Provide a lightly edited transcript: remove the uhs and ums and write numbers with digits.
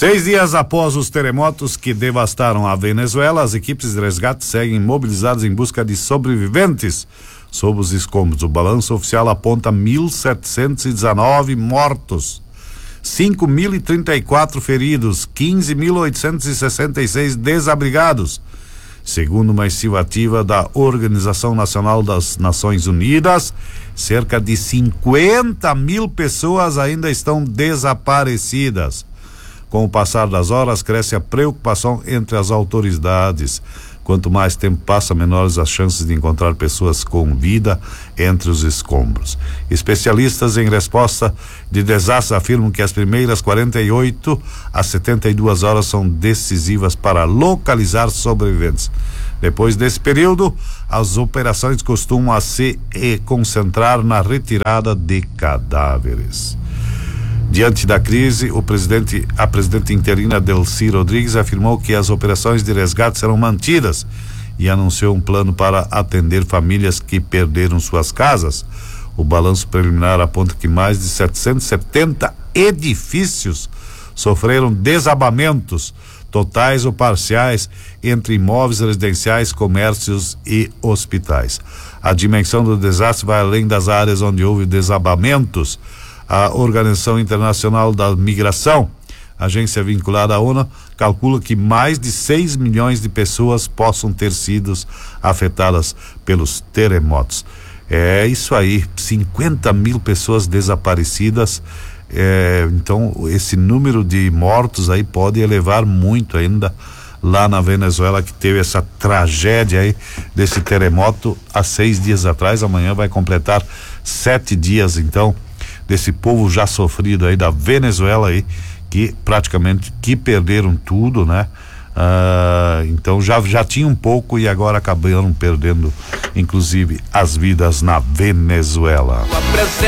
6 dias após os terremotos que devastaram a Venezuela, as equipes de resgate seguem mobilizadas em busca de sobreviventes sob os escombros. O balanço oficial aponta 1.719 mortos, 5.034 feridos, 15.866 desabrigados. Segundo uma estimativa da Organização Nacional das Nações Unidas, cerca de 50 mil pessoas ainda estão desaparecidas. Com o passar das horas, cresce a preocupação entre as autoridades. Quanto mais tempo passa, menores as chances de encontrar pessoas com vida entre os escombros. Especialistas em resposta de desastres afirmam que as primeiras 48 a 72 horas são decisivas para localizar sobreviventes. Depois desse período, as operações costumam se concentrar na retirada de cadáveres. Diante da crise, a presidente interina Delcy Rodrigues afirmou que as operações de resgate serão mantidas e anunciou um plano para atender famílias que perderam suas casas. O balanço preliminar aponta que mais de 770 edifícios sofreram desabamentos totais ou parciais entre imóveis residenciais, comércios e hospitais. A dimensão do desastre vai além das áreas onde houve desabamentos. A Organização Internacional da Migração, agência vinculada à ONU, calcula que mais de 6 milhões de pessoas possam ter sido afetadas pelos terremotos. É isso aí, 50 mil pessoas desaparecidas. Então esse número de mortos aí pode elevar muito ainda lá na Venezuela, que teve essa tragédia aí desse terremoto há 6 dias atrás. Amanhã vai completar 7 dias, então, desse povo já sofrido aí da Venezuela aí, que praticamente perderam tudo, né? Então já tinha um pouco e agora acabaram perdendo inclusive as vidas na Venezuela.